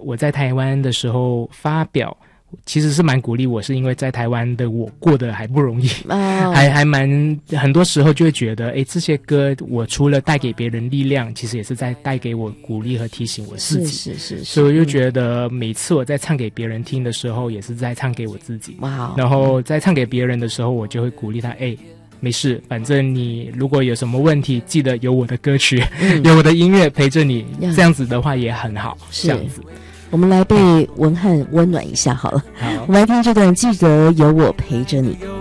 我在台湾的时候发表，其实是蛮鼓励我，是因为在台湾的我过得还不容易，还蛮很多时候就会觉得，这些歌我除了带给别人力量，其实也是在带给我鼓励和提醒我自己。是，所以我就觉得每次我在唱给别人听的时候，也是在唱给我自己。哇！然后在唱给别人的时候，我就会鼓励他，没事，反正你如果有什么问题，记得有我的歌曲，有我的音乐陪着你，这样子的话也很好。这样子。 我们来被文翰温暖一下好了。好，我们来听这段《记得有我陪着你》。